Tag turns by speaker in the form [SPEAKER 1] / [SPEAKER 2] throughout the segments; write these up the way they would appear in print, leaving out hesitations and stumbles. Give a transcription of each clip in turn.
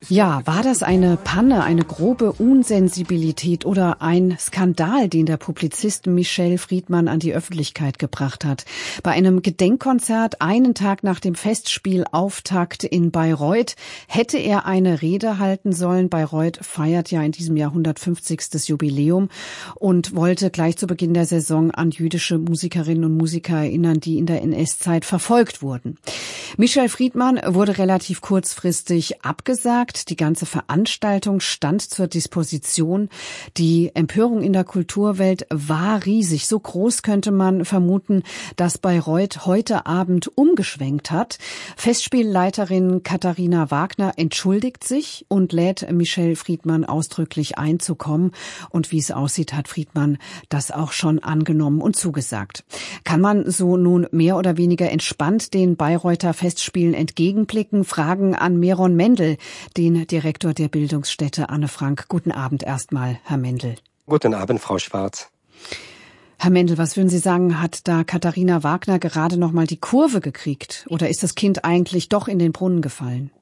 [SPEAKER 1] Ja, war das eine Panne, eine grobe Unsensibilität oder ein Skandal, den der Publizist Michel Friedmann an die Öffentlichkeit gebracht hat? Bei einem Gedenkkonzert einen Tag nach dem Festspielauftakt in Bayreuth hätte er eine Rede halten sollen. Bayreuth feiert ja in diesem Jahr 150. Jubiläum und wollte gleich zu Beginn der Saison an jüdische Musikerinnen und Musiker erinnern, die in der NS-Zeit verfolgt wurden. Michel Friedmann wurde relativ kurzfristig abgesagt. Die ganze Veranstaltung stand zur Disposition. Die Empörung in der Kulturwelt war riesig. So groß könnte man vermuten, dass Bayreuth heute Abend umgeschwenkt hat. Festspielleiterin Katharina Wagner entschuldigt sich und lädt Michel Friedmann ausdrücklich einzukommen. Und wie es aussieht, hat Friedmann das auch schon angenommen und zugesagt. Kann man so nun mehr oder weniger entspannt den Bayreuther Festspielen entgegenblicken? Fragen an Meron Mendel, den Direktor der Bildungsstätte Anne Frank. Guten Abend erstmal, Herr Mendel.
[SPEAKER 2] Guten Abend, Frau Schwarz.
[SPEAKER 1] Herr Mendel, was würden Sie sagen, hat da Katharina Wagner gerade noch mal die Kurve gekriegt? Oder ist das Kind eigentlich doch in den Brunnen gefallen?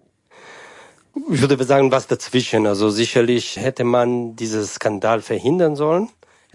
[SPEAKER 2] Ich würde sagen, was dazwischen. Also sicherlich hätte man diesen Skandal verhindern sollen.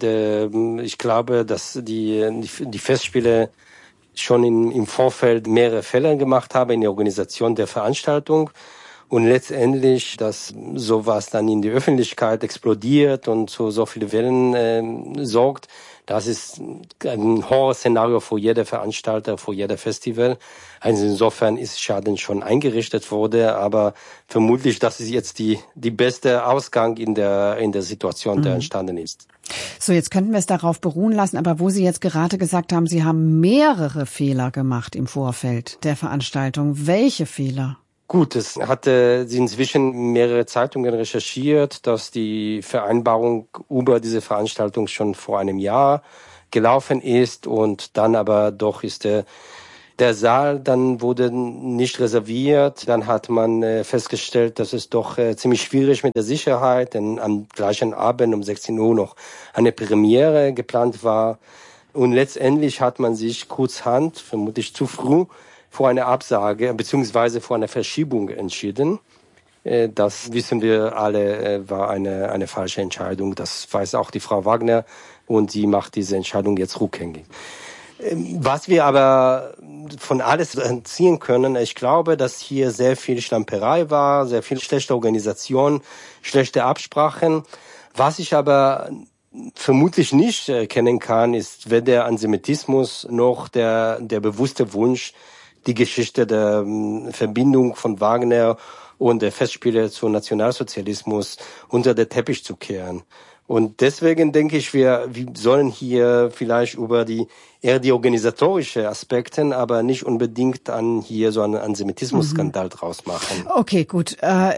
[SPEAKER 2] Ich glaube, dass die Festspiele schon im Vorfeld mehrere Fälle gemacht haben in der Organisation der Veranstaltung. Und letztendlich, dass sowas dann in die Öffentlichkeit explodiert und so viele Wellen sorgt, das ist ein Horrorszenario für jeder Veranstalter, für jeder Festival. Also insofern ist Schaden schon eingerichtet worden, aber vermutlich, das ist jetzt die beste Ausgang in der Situation, der entstanden ist.
[SPEAKER 1] So, jetzt könnten wir es darauf beruhen lassen, aber wo Sie jetzt gerade gesagt haben, Sie haben mehrere Fehler gemacht im Vorfeld der Veranstaltung. Welche Fehler?
[SPEAKER 2] Gut, es hatte inzwischen mehrere Zeitungen recherchiert, dass die Vereinbarung über diese Veranstaltung schon vor einem Jahr gelaufen ist und dann aber doch ist der Saal dann wurde nicht reserviert. Dann hat man festgestellt, dass es doch ziemlich schwierig mit der Sicherheit, denn am gleichen Abend um 16 Uhr noch eine Premiere geplant war. Und letztendlich hat man sich kurzhand, vermutlich zu früh, vor einer Absage bzw. vor einer Verschiebung entschieden. Das wissen wir alle, war eine falsche Entscheidung. Das weiß auch die Frau Wagner und sie macht diese Entscheidung jetzt rückgängig. Was wir aber von alles entziehen können, ich glaube, dass hier sehr viel Schlamperei war, sehr viel schlechte Organisation, schlechte Absprachen. Was ich aber vermutlich nicht erkennen kann, ist weder der Antisemitismus noch der bewusste Wunsch, die Geschichte der Verbindung von Wagner und der Festspiele zum Nationalsozialismus unter den Teppich zu kehren. Und deswegen denke ich, wir sollen hier vielleicht über die organisatorische Aspekte, aber nicht unbedingt hier so einen Antisemitismus-Skandal draus machen.
[SPEAKER 1] Okay, gut.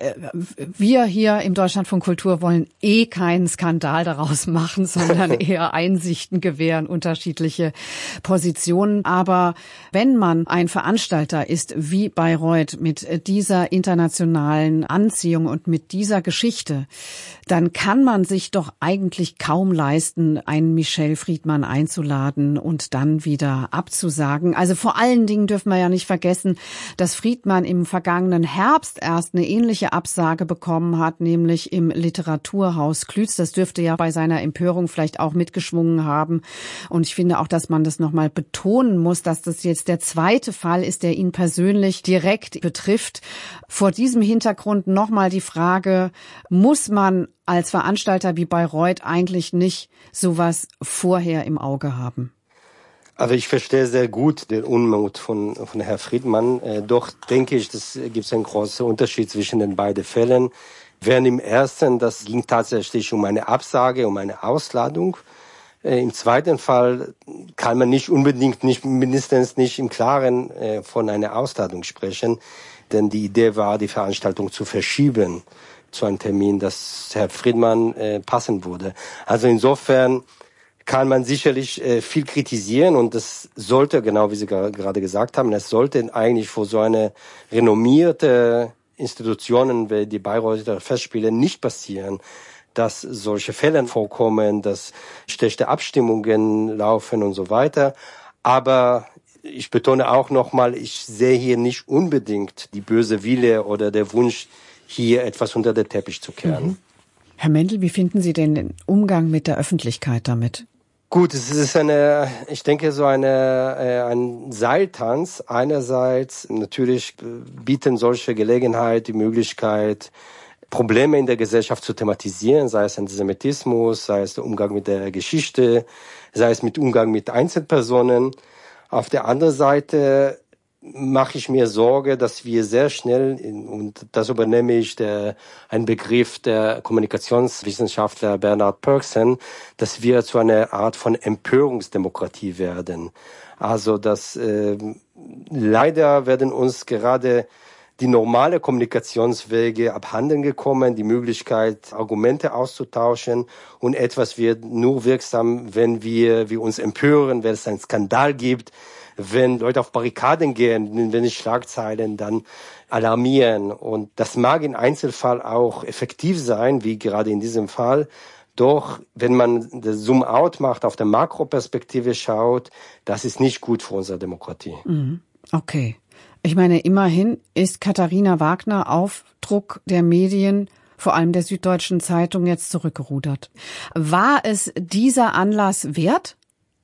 [SPEAKER 1] Wir hier im Deutschlandfunk Kultur wollen keinen Skandal daraus machen, sondern eher Einsichten gewähren, unterschiedliche Positionen. Aber wenn man ein Veranstalter ist wie Bayreuth mit dieser internationalen Anziehung und mit dieser Geschichte, dann kann man sich doch eigentlich kaum leisten, einen Michel Friedmann einzuladen und dann wieder abzusagen. Also vor allen Dingen dürfen wir ja nicht vergessen, dass Friedmann im vergangenen Herbst erst eine ähnliche Absage bekommen hat, nämlich im Literaturhaus Klütz. Das dürfte ja bei seiner Empörung vielleicht auch mitgeschwungen haben. Und ich finde auch, dass man das nochmal betonen muss, dass das jetzt der zweite Fall ist, der ihn persönlich direkt betrifft. Vor diesem Hintergrund nochmal die Frage, muss man als Veranstalter wie Bayreuth eigentlich nicht sowas vorher im Auge haben?
[SPEAKER 2] Also ich verstehe sehr gut den Unmut von Herrn Friedmann. Doch denke ich, das gibt einen großen Unterschied zwischen den beiden Fällen. Während im ersten, das ging tatsächlich um eine Absage, um eine Ausladung. Im zweiten Fall kann man mindestens nicht im Klaren von einer Ausladung sprechen. Denn die Idee war, die Veranstaltung zu verschieben zu einem Termin, das Herr Friedmann passen würde. Also insofern kann man sicherlich viel kritisieren und das sollte, genau wie Sie gerade gesagt haben, es sollte eigentlich für so eine renommierte Institutionen wie die Bayreuther Festspiele nicht passieren, dass solche Fälle vorkommen, dass schlechte Abstimmungen laufen und so weiter. Aber ich betone auch nochmal, ich sehe hier nicht unbedingt die böse Wille oder der Wunsch, hier etwas unter den Teppich zu kehren.
[SPEAKER 1] Mhm. Herr Mendel, wie finden Sie denn den Umgang mit der Öffentlichkeit damit?
[SPEAKER 2] Gut, es ist ich denke, ein Seiltanz. Einerseits natürlich bieten solche Gelegenheit die Möglichkeit, Probleme in der Gesellschaft zu thematisieren, sei es Antisemitismus, sei es der Umgang mit der Geschichte, sei es mit Umgang mit Einzelpersonen. Auf der anderen Seite mache ich mir Sorge, dass wir sehr schnell, und das übernehme ich einen Begriff der Kommunikationswissenschaftler Bernard Pörksen, dass wir zu einer Art von Empörungsdemokratie werden. Also dass leider werden uns gerade die normale Kommunikationswege abhanden gekommen, die Möglichkeit, Argumente auszutauschen, und etwas wird nur wirksam, wenn wir uns empören, wenn es einen Skandal gibt, wenn Leute auf Barrikaden gehen, wenn die Schlagzeilen dann alarmieren. Und das mag im Einzelfall auch effektiv sein, wie gerade in diesem Fall. Doch wenn man das Zoom-out macht, auf der Makroperspektive schaut, das ist nicht gut für unsere Demokratie.
[SPEAKER 1] Okay. Ich meine, immerhin ist Katharina Wagner auf Druck der Medien, vor allem der Süddeutschen Zeitung, jetzt zurückgerudert. War es dieser Anlass wert?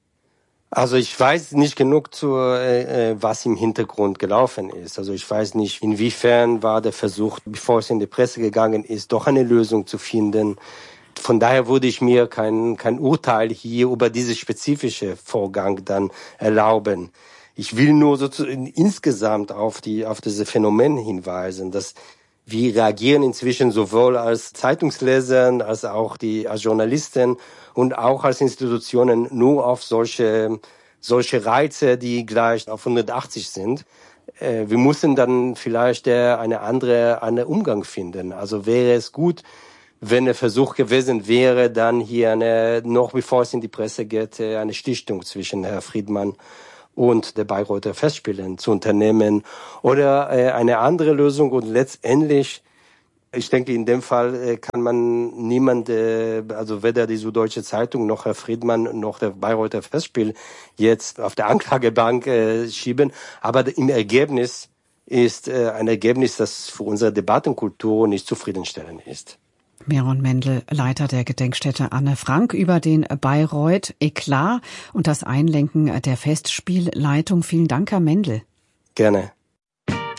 [SPEAKER 2] Also ich weiß nicht genug was im Hintergrund gelaufen ist. Also ich weiß nicht, inwiefern war der Versuch, bevor es in die Presse gegangen ist, doch eine Lösung zu finden. Von daher würde ich mir kein Urteil hier über diese spezifische Vorgang dann erlauben. Ich will nur sozusagen insgesamt auf diese Phänomen hinweisen, dass wir reagieren inzwischen sowohl als Zeitungsleser als auch als Journalisten und auch als Institutionen nur auf solche Reize, die gleich auf 180 sind. Wir müssen dann vielleicht einen anderen Umgang finden. Also wäre es gut, wenn der Versuch gewesen wäre, dann hier noch bevor es in die Presse geht, eine Stichtung zwischen Herrn Friedman und der Bayreuther Festspielen zu unternehmen oder eine andere Lösung. Und letztendlich, ich denke, in dem Fall kann man also weder die Süddeutsche Zeitung noch Herr Friedman noch der Bayreuther Festspiel jetzt auf der Anklagebank schieben. Aber im Ergebnis ist ein Ergebnis, das für unsere Debattenkultur nicht zufriedenstellend ist.
[SPEAKER 1] Meron Mendel, Leiter der Gedenkstätte Anne Frank, über den Bayreuth-Eklat und das Einlenken der Festspielleitung. Vielen Dank, Herr Mendel.
[SPEAKER 2] Gerne.